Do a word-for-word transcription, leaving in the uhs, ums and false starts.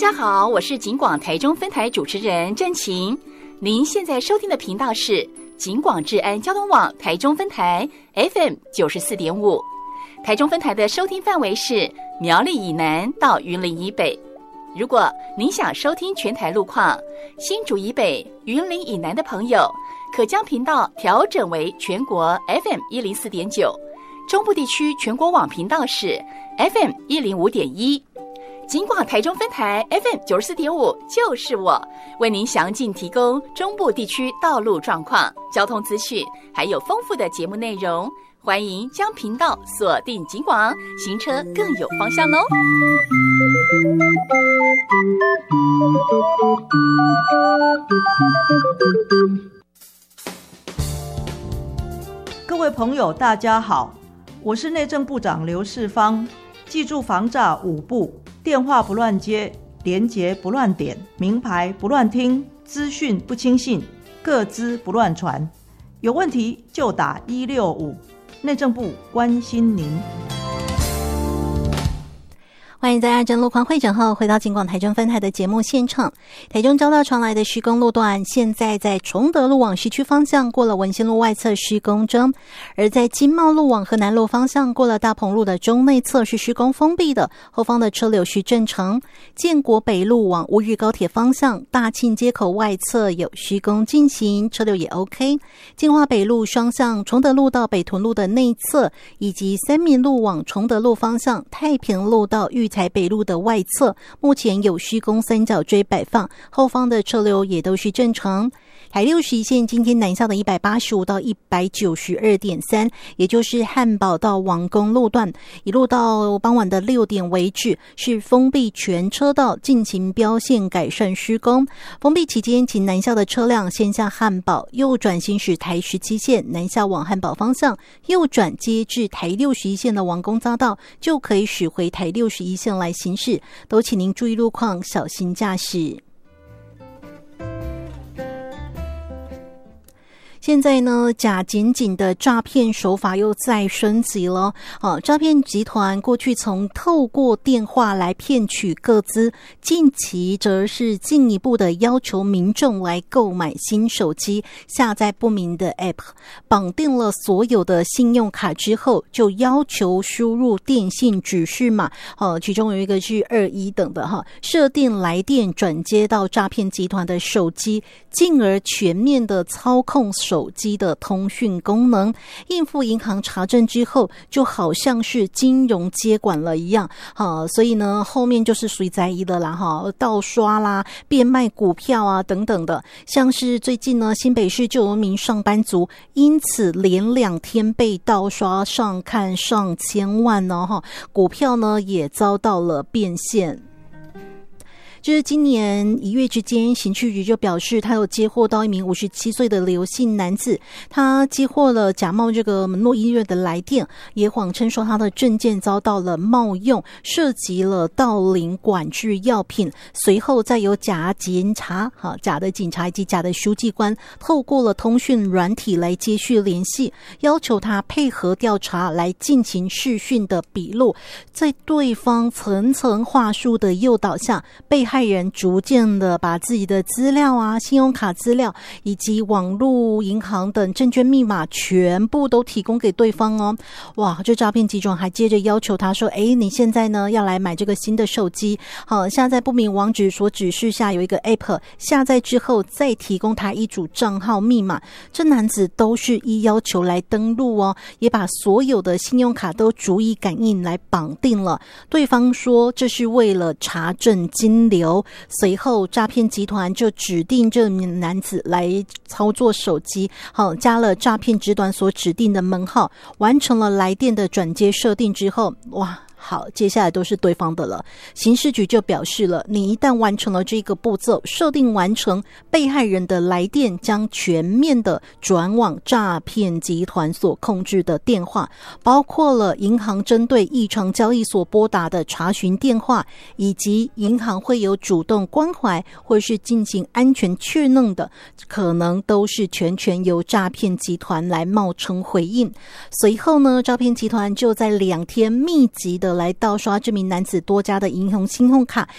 家好，我是警广台中分台主持人郑晴。您现在收听的频道是警广治安交通网台中分台 F M 九十四点五。台中分台的收听范围是苗栗以南到云林以北。如果您想收听全台路况，新竹以北、云林以南的朋友，可将频道调整为全国 F M 一零四点九。中部地区全国网频道是 F M 一零五点一。警广台中分台 F M 九十四点五就是我，为您详尽提供中部地区道路状况、交通资讯，还有丰富的节目内容。欢迎将频道锁定警广，行车更有方向哦。 各位朋友，大家好，我是内政部长刘世芳。记住防诈五不：电话不乱接，连结不乱点，名牌不乱听，资讯不轻信，个资不乱传。有问题就打一六五，内政部关心您。 欢迎在二侦路况会诊后回到警广台中分台的节目现场。台中交大传来的施工路段，现在在崇德路往市区方向过了文心路外侧施工中，而在金茂路往河南路方向过了大鹏路的中内侧是施工封闭的，后方的车流是正常。建国北路往乌日高铁方向大庆街口外侧有施工进行，车流也 OK。金华北路双向崇德路到北屯路的内侧，以及三民路往崇德路方向太平路到玉台北路的外侧，目前有施工三角锥摆放，后方的车流也都是正常。台六十一线今天南下的一百八十五到一百九十二点三，也就是汉宝到王宫路段，一路到傍晚的六点为止，是封闭全车道进行标线改善施工。封闭期间，请南下的车辆先下汉宝，右转行驶台十七线南下往汉宝方向，右转接至台六十一线的王宫匝道，就可以驶回台六十一线来行驶。都请您注意路况，小心驾驶。现在呢，假检警的诈骗手法又再升级了。啊，诈骗集团过去从透过电话来骗取个资，近期则是进一步的要求民众来购买新手机，下载不明的 App， 绑定了所有的信用卡之后，就要求输入电信指示码，啊，其中有一个是二一等的哈，设定来电转接到诈骗集团的手机，进而全面的操控手机的通讯功能，应付银行查证之后，就好像是金融接管了一样，啊，所以呢，后面就是随在意的啦，哈，盗刷啦、变卖股票啊等等的，像是最近呢，新北市就有一名上班族因此连两天被盗刷上看上千万呢，哈，股票呢也遭到了变现。就是今年一月之间，刑事局就表示，他有接获到一名五十七岁的刘姓男子，他接获了假冒这个门诺医院的来电，也谎称说他的证件遭到了冒用，涉及了盗领管制药品。随后再由假警察、哈假的警察以及假的书记官，透过了通讯软体来接续联系，要求他配合调查来进行视讯的笔录。在对方层层话术的诱导下，被害人逐渐的把自己的资料啊、信用卡资料以及网络银行等证券密码全部都提供给对方哦。哇，这诈骗集团还接着要求他说：“哎，你现在呢要来买这个新的手机，好，下载不明网址所指示下有一个 App， 下载之后再提供他一组账号密码。”这男子都是依要求来登录哦，也把所有的信用卡都逐一感应来绑定了。对方说这是为了查证金流。随后诈骗集团就指定这名男子来操作手机，好，加了诈骗集团所指定的门号，完成了来电的转接设定之后，哇，好，接下来都是对方的了。刑事局就表示了，你一旦完成了这个步骤，设定完成，被害人的来电将全面的转往诈骗集团所控制的电话，包括了银行针对异常交易所拨打的查询电话，以及银行会有主动关怀或是进行安全确认的，可能都是全权由诈骗集团来冒称回应。随后呢，诈骗集团就在两天密集的来盗刷这名男子多家的银行信用卡，